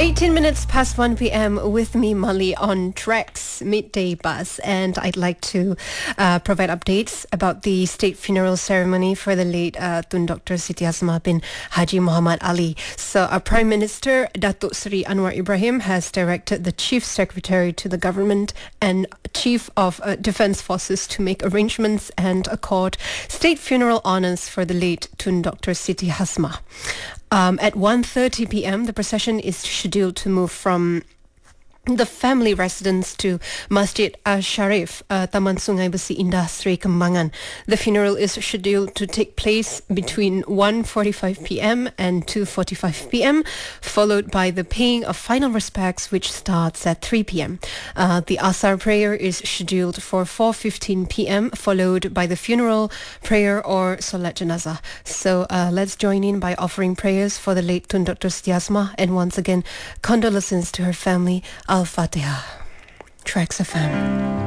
18 minutes past 1 p.m. with me, Molly, on Tracks Midday Bus. And I'd like to provide updates about the state funeral ceremony for the late Tun Dr. Siti Hasmah bin Haji Muhammad Ali. So our Prime Minister, Datuk Seri Anwar Ibrahim, has directed the Chief Secretary to the Government and Chief of Defence Forces to make arrangements and accord state funeral honours for the late Tun Dr. Siti Hasmah. At 1:30 p.m., the procession is scheduled to move from the family residence to Masjid Al-Sharif, Taman Sungai Besi Indah, Seri Kembangan. The funeral is scheduled to take place between 1:45 p.m. and 2:45 p.m., followed by the paying of final respects, which starts at 3 p.m. The Asar prayer is scheduled for 4:15 p.m., followed by the funeral prayer or Salat Janazah. So let's join in by offering prayers for the late Tun Dr. Siti Hasmah, and once again, condolences to her family. Al-Fatiha. Tracks FM.